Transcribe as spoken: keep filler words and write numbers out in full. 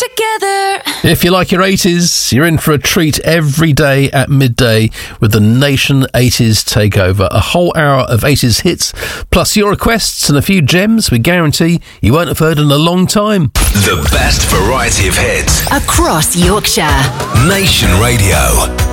together. If you like your eighties, you're in for a treat every day at midday with the Nation eighties Takeover. A whole hour of eighties hits, plus your requests and a few gems we guarantee you won't have heard in a long time. The best variety of hits Across Yorkshire. Nation Radio.